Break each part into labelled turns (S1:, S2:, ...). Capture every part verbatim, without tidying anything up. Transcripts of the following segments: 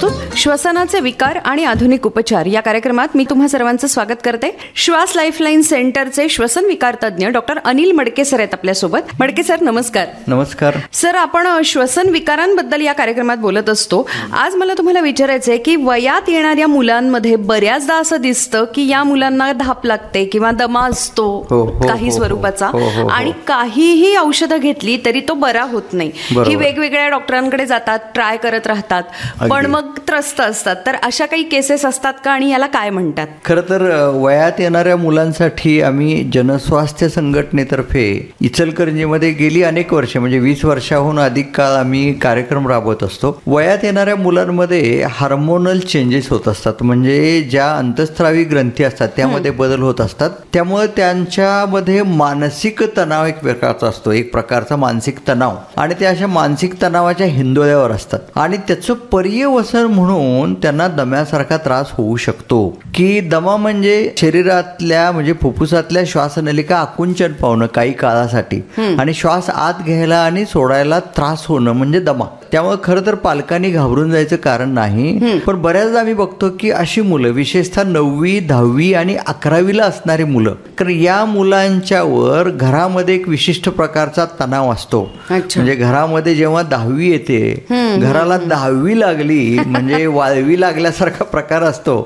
S1: प्रस्तुत श्वसनाचे विकार आणि आधुनिक उपचार या कार्यक्रमात मी तुम्हा सर्वांचं स्वागत करते. श्वास लाईफलाईन सेंटरचे श्वसन विकार तज्ज्ञ डॉक्टर अनिल मडके सर आहेत आपल्यासोबत. मडके सर नमस्कार.
S2: नमस्कार
S1: सर. आपण श्वसन विकारांबद्दल या कार्यक्रमात बोलत असतो. आज मला तुम्हाला विचारायचं आहे की वयात येणाऱ्या मुलांमध्ये बऱ्याचदा असं दिसतं की या मुलांना धाप लागते किंवा दमा असतो
S2: हो, हो,
S1: काही
S2: हो,
S1: स्वरूपाचा
S2: हो, हो, हो.
S1: आणि काहीही औषधं घेतली तरी तो बरा होत नाही.
S2: बरोबर.
S1: ही वेगवेगळ्या डॉक्टरांकडे जातात, ट्राय करत राहतात, पण मग त्रस्त असतात. तर अशा काही केसेस असतात का आणि याला काय म्हणतात?
S2: खरं तर वयात येणाऱ्या मुलांसाठी आम्ही जनस्वास्थ्य संघटनेतर्फे इचलकरंजीमध्ये गेली अनेक वर्षे म्हणजे वीस वर्षाहून अधिक काळ आम्ही कार्यक्रम राबवत असतो. वयात येणाऱ्या मुलांमध्ये हार्मोनल चेंजेस होत असतात, म्हणजे ज्या अंतस्त्रावी ग्रंथी असतात त्यामध्ये बदल होत असतात. त्यामुळे त्यांच्यामध्ये मानसिक तणाव एक प्रकारचा असतो, एक प्रकारचा मानसिक तणाव, आणि त्या अशा मानसिक तणावाच्या हिंदोळ्यावर असतात आणि त्याचं पर्यवसन म्हणून त्यांना दम्यासारखा त्रास होऊ शकतो. की दमा म्हणजे शरीरातल्या म्हणजे फुफ्फुसातल्या श्वासनलिका आकुंचन पावणं काही काळासाठी आणि श्वास आत घ्यायला आणि सोडायला त्रास होणं म्हणजे दमा. त्यामुळे खरं तर पालकांनी घाबरून जायचं कारण नाही, पण बऱ्याचदा आम्ही बघतो की अशी मुलं विशेषतः नववी दहावी आणि अकरावीला असणारी मुलं, कारण या मुलांच्यावर घरामध्ये एक विशिष्ट प्रकारचा तणाव असतो. म्हणजे घरामध्ये जेव्हा दहावी येते, घराला दहावी लागली म्हणजे वाळवी लागल्यासारखा प्रकार असतो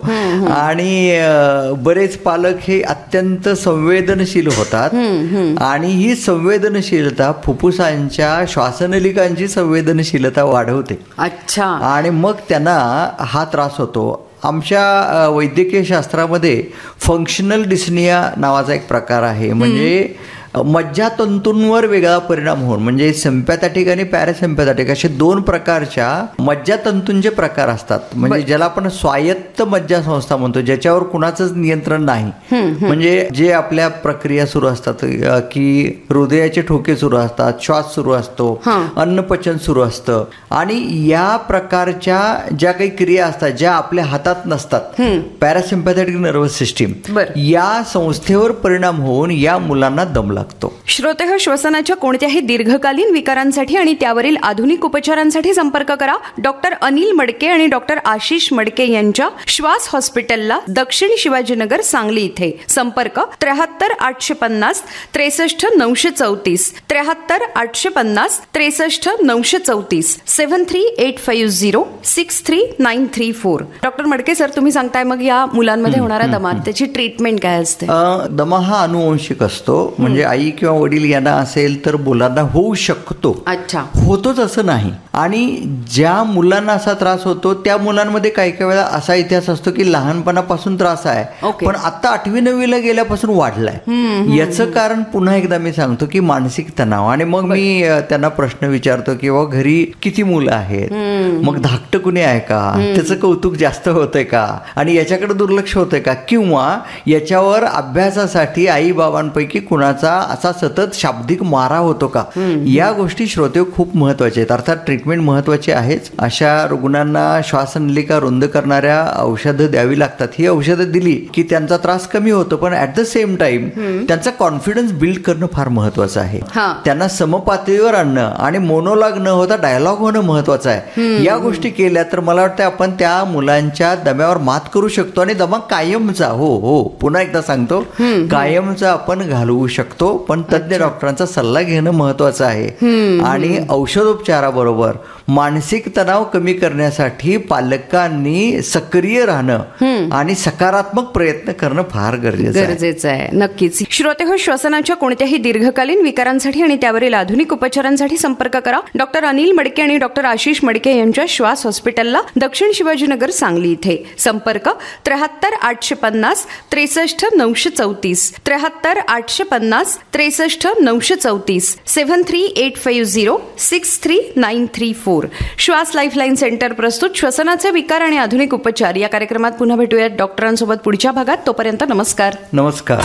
S2: आणि बरेच पालक हे अत्यंत संवेदनशील होतात आणि ही संवेदनशीलता फुफ्फुसांच्या श्वासनलिकांची संवेदनशीलता वाढवते.
S1: अच्छा. आणि
S2: मग त्यांना हा त्रास होतो. आमच्या वैद्यकीय शास्त्रामध्ये फंक्शनल डिस्निया नावाचा एक प्रकार आहे, म्हणजे मज्जातंतूंवर वेगळा परिणाम होऊन, म्हणजे सिम्पॅथॅटिक आणि पॅरासिम्पॅथॅटिक असे दोन प्रकारच्या मज्जातंतूंचे प्रकार असतात. म्हणजे ज्याला आपण स्वायत्त मज्जासंस्था म्हणतो, ज्याच्यावर कुणाचंच नियंत्रण नाही. म्हणजे जे आपल्या प्रक्रिया सुरू असतात की हृदयाचे ठोके सुरू असतात, श्वास सुरू असतो, अन्नपचन सुरू असतं, आणि या प्रकारच्या ज्या काही क्रिया असतात ज्या आपल्या हातात नसतात, पॅरासिम्पॅथॅटिक नर्वस सिस्टीम, या संस्थेवर परिणाम होऊन या मुलांना दम लागतो.
S1: श्रोतेहो, श्वसनाच्या कोणत्याही दीर्घकालीन विकारांसाठी आणि त्यावरील आधुनिक उपचारांसाठी संपर्क करा डॉक्टर अनिल मडके आणि डॉक्टर आशिष मडके यांच्या श्वास हॉस्पिटलला, दक्षिण शिवाजीनगर, सांगली इथे. संपर्क त्र्याहत्तर आठशे पन्नास त्रेसष्ट नऊशे चौतीस त्र्याहत्तर आठशे पन्नास त्रेसष्ट नऊशे चौतीस seven three eight five zero six three nine three four. Doctor मडके सर, तुम्ही सांगताय मग या मुलांमध्ये होणारा दमा, त्याची ट्रीटमेंट काय असते?
S2: दमा हा अनुवंशिक असतो, म्हणजे आई किंवा वडील यांना असेल तर मुलांना होऊ शकतो.
S1: अच्छा.
S2: होतोच असं नाही. आणि ज्या मुलांना असा त्रास होतो त्या मुलांमध्ये काही काही वेळा असा इतिहास असतो की लहानपणापासून त्रास आहे, पण आता आठवी नववीला गेल्यापासून वाढलाय. याचं कारण पुन्हा एकदा मी सांगतो की मानसिक तणाव. आणि मग मी त्यांना प्रश्न विचारतो की बाबा घरी किती मुलं आहेत, मग धाकटं कुणी आहे का, त्याचं कौतुक जास्त होतंय का, आणि याच्याकडे दुर्लक्ष होतंय का, किंवा याच्यावर अभ्यासासाठी आई बाबांपैकी कुणाचा असा सतत शाब्दिक मारा होतो का. या गोष्टी श्रोते खूप महत्वाचे आहेत. अर्थात ट्रीटमेंट महत्वाची आहेच. अशा रुग्णांना श्वासनलिका रुंद करणाऱ्या औषधं द्यावी लागतात. ही औषधं दिली की त्यांचा त्रास कमी होतो, पण ऍट द सेम टाइम त्यांचा कॉन्फिडन्स बिल्ड करणं फार महत्वाचं आहे. त्यांना समपातळीवर आणणं आणि मोनोलॉग न होता डायलॉग होणं महत्वाचं आहे. या गोष्टी केल्या तर मला वाटतं आपण त्या मुलांच्या दम्यावर मात करू शकतो आणि दमा कायमचा, हो हो पुन्हा एकदा सांगतो, कायमचा आपण घालवू शकतो. पण तज्ञ डॉक्टरांचा सल्ला घेणं महत्वाचं आहे. आणि औषधोपचाराबरोबर मानसिक तणाव कमी करण्यासाठी पालकांनी सक्रिय राहणं आणि सकारात्मक प्रयत्न करणं फार गरजेचं
S1: गरजेचं आहे. नक्कीच. श्रोतेहो, श्वसनाच्या कोणत्याही दीर्घकालीन विकारांसाठी आणि त्यावरील आधुनिक उपचारांसाठी संपर्क करा डॉक्टर अनिल मडके आणि डॉक्टर आशिष मडके यांच्या श्वास हॉस्पिटलला, दक्षिण शिवाजीनगर, सांगली इथे. संपर्क त्र्याहत्तर आठशे पन्नास त्रेसष्ट नऊशे चौतीस त्र्याहत्तर आठशे पन्नास त्रेसष्ट नऊशे चौतीस seven three eight five zero six three nine three four. श्वास लाईफलाईन सेंटर प्रस्तुत श्वसनाचे विकार आणि आधुनिक उपचार या कार्यक्रमात पुन्हा भेटूयात डॉक्टरांसोबत पुढच्या भागात. तोपर्यंत नमस्कार.
S2: नमस्कार.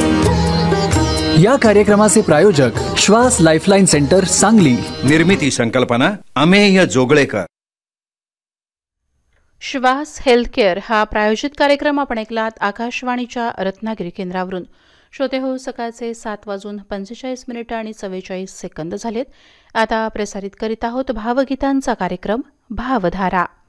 S3: या कार्यक्रमाचे प्रायोजक श्वास लाईफलाईन सेंटर, सांगली.
S4: निर्मिती संकल्पना अमेय जोगळेकर.
S5: श्वास हेल्थकेअर हा प्रायोजित कार्यक्रम आपण ऐकलात आकाशवाणीच्या रत्नागिरी केंद्रावरून. श्रोते हो, सकाळचे सात वाजून पंचेचाळीस मिनिटं आणि चव्वेचाळीस सेकंद झालेत. आता प्रसारित करीत आहोत भावगीतांचा कार्यक्रम भावधारा.